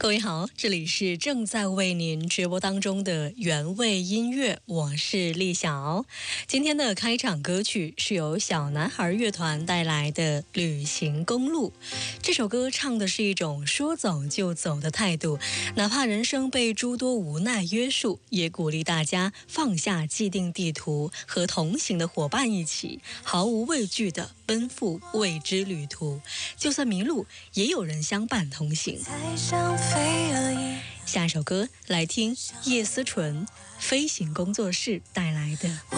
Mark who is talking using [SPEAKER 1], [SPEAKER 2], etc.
[SPEAKER 1] 各位好，这里是正在为您直播当中的原味音乐，我是丽晓。今天的开场歌曲是由小男孩乐团带来的《旅行公路》。这首歌唱的是一种说走就走的态度，哪怕人生被诸多无奈约束，也鼓励大家放下既定地图，和同行的伙伴一起毫无畏惧地奔赴未知旅途，就算迷路，也有人相伴同行。下一首歌来听叶思纯飞行工作室带来的